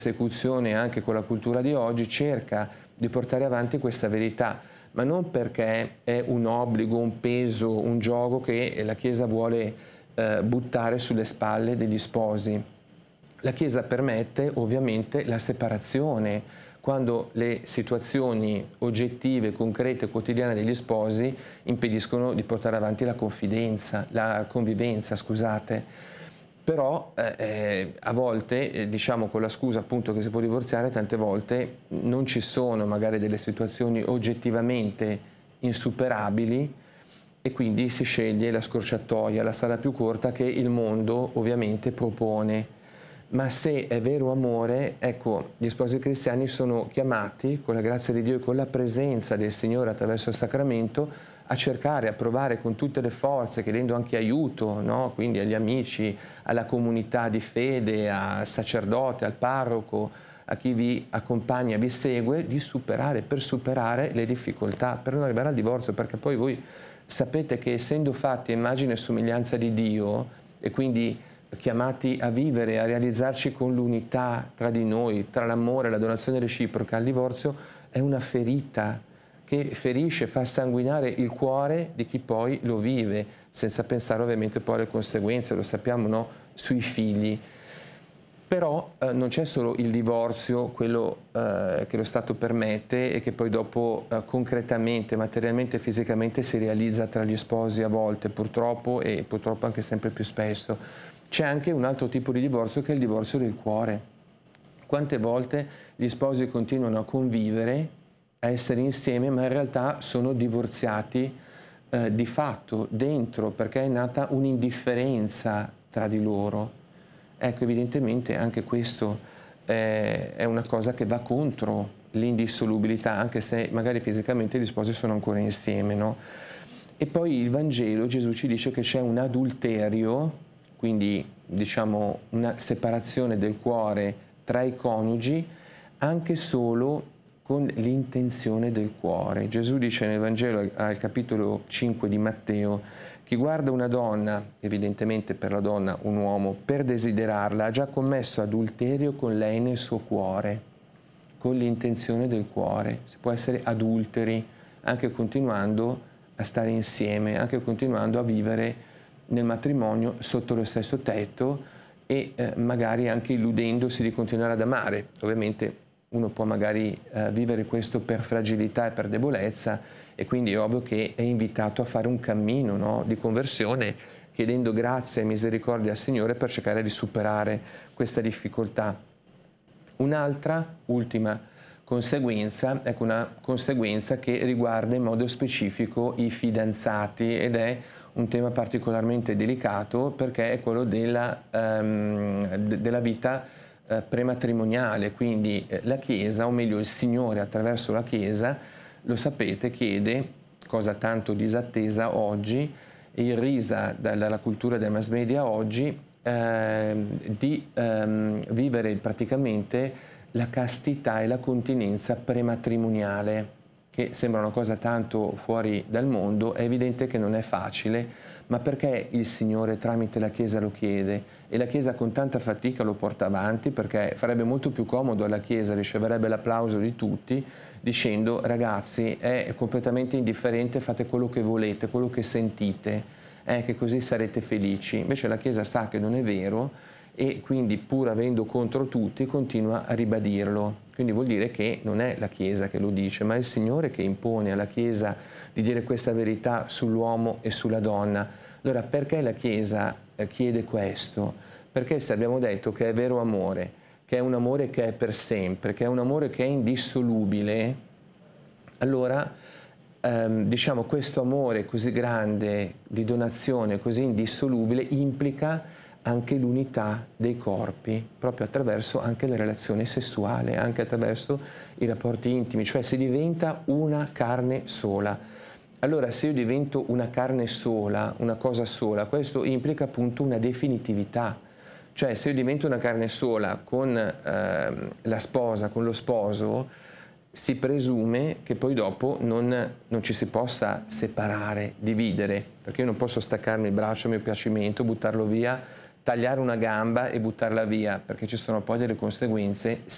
persecuzione anche con la cultura di oggi cerca di portare avanti questa verità, ma non perché è un obbligo, un peso, un gioco che la Chiesa vuole buttare sulle spalle degli sposi. La Chiesa permette ovviamente la separazione quando le situazioni oggettive, concrete, quotidiane degli sposi impediscono di portare avanti la convivenza, scusate. Però a volte, diciamo con la scusa appunto che si può divorziare, tante volte non ci sono magari delle situazioni oggettivamente insuperabili e quindi si sceglie la scorciatoia, la strada più corta che il mondo ovviamente propone. Ma se è vero amore, ecco, gli sposi cristiani sono chiamati, con la grazia di Dio e con la presenza del Signore attraverso il sacramento, a cercare, a provare con tutte le forze, chiedendo anche aiuto, no? Quindi agli amici, alla comunità di fede, al sacerdote, al parroco, a chi vi accompagna, vi segue, di superare, per superare le difficoltà, per non arrivare al divorzio, perché poi voi sapete che essendo fatti a immagine e somiglianza di Dio e quindi chiamati a vivere, a realizzarci con l'unità tra di noi, tra l'amore e la donazione reciproca, il divorzio è una ferita che ferisce, fa sanguinare il cuore di chi poi lo vive, senza pensare ovviamente poi alle conseguenze, lo sappiamo, no? Sui figli. Però non c'è solo il divorzio, quello che lo Stato permette e che poi dopo concretamente, materialmente e fisicamente si realizza tra gli sposi a volte, purtroppo, e purtroppo anche sempre più spesso. C'è anche un altro tipo di divorzio che è il divorzio del cuore. Quante volte gli sposi continuano a convivere, a essere insieme, ma in realtà sono divorziati di fatto, dentro, perché è nata un'indifferenza tra di loro. Ecco, evidentemente anche questo è una cosa che va contro l'indissolubilità, anche se magari fisicamente gli sposi sono ancora insieme, no? E poi il Vangelo, Gesù ci dice che c'è un adulterio, quindi diciamo una separazione del cuore tra i coniugi, anche solo con l'intenzione del cuore. Gesù dice nel Vangelo al capitolo 5 di Matteo: chi guarda una donna, evidentemente per la donna un uomo, per desiderarla, ha già commesso adulterio con lei nel suo cuore, con l'intenzione del cuore. Si può essere adulteri anche continuando a stare insieme, anche continuando a vivere nel matrimonio sotto lo stesso tetto e magari anche illudendosi di continuare ad amare. Ovviamente uno può magari vivere questo per fragilità e per debolezza, e quindi è ovvio che è invitato a fare un cammino, no, di conversione, chiedendo grazia e misericordia al Signore per cercare di superare questa difficoltà. Un'altra, ultima conseguenza, ecco, una conseguenza che riguarda in modo specifico i fidanzati, ed è un tema particolarmente delicato perché è quello della vita prematrimoniale. Quindi la Chiesa, o meglio il Signore attraverso la Chiesa, lo sapete, chiede, cosa tanto disattesa oggi e irrisa dalla cultura dei mass media oggi, di vivere praticamente la castità e la continenza prematrimoniale, che sembra una cosa tanto fuori dal mondo. È evidente che non è facile, ma perché il Signore tramite la Chiesa lo chiede, e la Chiesa con tanta fatica lo porta avanti, perché farebbe molto più comodo alla Chiesa, riceverebbe l'applauso di tutti, dicendo: ragazzi, è completamente indifferente, fate quello che volete, quello che sentite, che così sarete felici. Invece la Chiesa sa che non è vero, e quindi, pur avendo contro tutti, continua a ribadirlo. Quindi vuol dire che non è la Chiesa che lo dice, ma è il Signore che impone alla Chiesa di dire questa verità sull'uomo e sulla donna. Allora, perché la Chiesa chiede questo? Perché se abbiamo detto che è vero amore, che è un amore che è per sempre, che è un amore che è indissolubile, allora diciamo questo amore così grande di donazione, così indissolubile, implica anche l'unità dei corpi, proprio attraverso anche la relazione sessuale, anche attraverso i rapporti intimi, cioè si diventa una carne sola. Allora, se io divento una carne sola, una cosa sola, questo implica appunto una definitività. Cioè, se io divento una carne sola con la sposa, con lo sposo, si presume che poi dopo non ci si possa separare, dividere, perché io non posso staccarmi il braccio a mio piacimento, buttarlo via, tagliare una gamba e buttarla via, perché ci sono poi delle conseguenze